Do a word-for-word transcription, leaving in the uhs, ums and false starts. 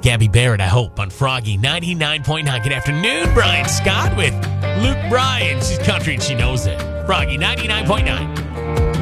Gabby Barrett, I hope, on Froggy ninety-nine point nine. Good afternoon, Brian Scott with Luke Bryan. She's country and she knows it. Froggy ninety-nine point nine.